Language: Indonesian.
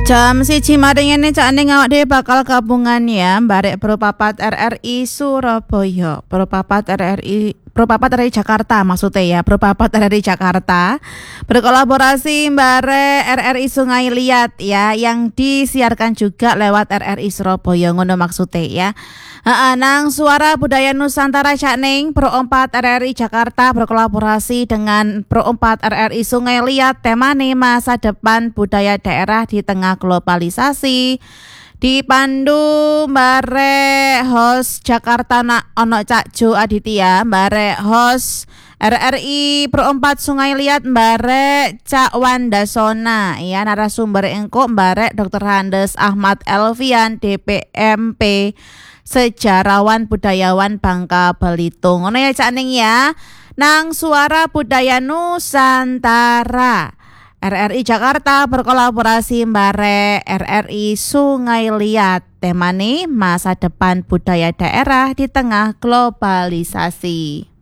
Jam 1 maring ini cak ning awak dhewe bakal gabungan ya barek Propapat RRI Surabaya. Propapat RRI Jakarta maksudnya ya. Propapat RRI Jakarta berkolaborasi barek RRI Sungai Liat ya, yang disiarkan juga lewat RRI Surabaya ngono maksudnya ya. Nang Suara Budaya Nusantara cak ning Pro 4 RRI Jakarta berkolaborasi dengan Pro 4 RRI Sungai Liat, temane masa depan budaya daerah di tengah globalisasi. Dipandu bare host Jakarta ono Cak Jo Aditya, bare host RRI Pro 4 Sungai Liat bare Cak Wanda Sona ya, narasumber engko bare Dr. Handes Ahmad Elvian DPMP, sejarawan budayawan Bangka Belitung. Ngono ya cak ning ya. Nang Suara Budaya Nusantara RRI Jakarta berkolaborasi bare RRI Sungai Liat, temane masa depan budaya daerah di tengah globalisasi.